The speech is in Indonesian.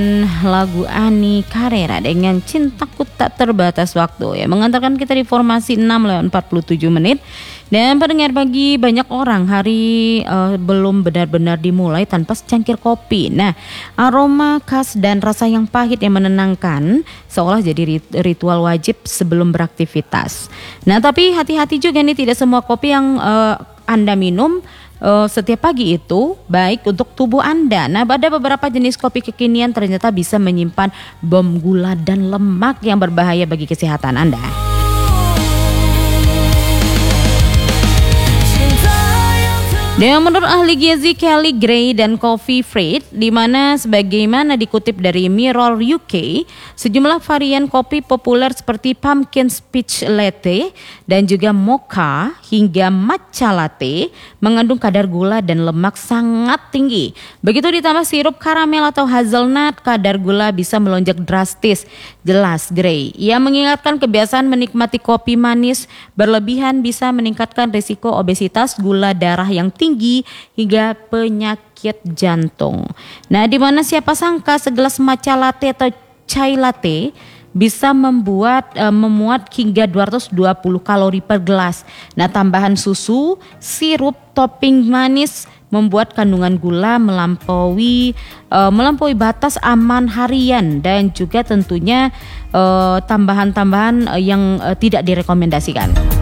Lagu Ani Carrera dengan Cintaku Tak Terbatas Waktu ya mengantarkan kita di formasi 6:47. Dan pendengar, bagi banyak orang hari belum benar-benar dimulai tanpa secangkir kopi. Nah, aroma khas dan rasa yang pahit yang menenangkan seolah jadi ritual wajib sebelum beraktivitas. Nah, tapi hati-hati juga nih, tidak semua kopi yang Anda minum setiap pagi itu baik untuk tubuh Anda. Nah, ada beberapa jenis kopi kekinian ternyata bisa menyimpan bom gula dan lemak yang berbahaya bagi kesehatan Anda. Dan menurut ahli gizi Kelly Gray dan Coffee Freight, di mana sebagaimana dikutip dari Mirror UK, sejumlah varian kopi populer seperti pumpkin spice latte dan juga mocha hingga matcha latte mengandung kadar gula dan lemak sangat tinggi. Begitu ditambah sirup karamel atau hazelnut, kadar gula bisa melonjak drastis. Jelas Gray, ia mengingatkan kebiasaan menikmati kopi manis berlebihan bisa meningkatkan risiko obesitas, gula darah yang tinggi hingga penyakit jantung. Nah, di mana siapa sangka segelas matcha latte atau chai latte bisa memuat hingga 220 kalori per gelas. Nah, tambahan susu, sirup, topping manis membuat kandungan gula melampaui batas aman harian, dan juga tentunya tambahan-tambahan yang tidak direkomendasikan.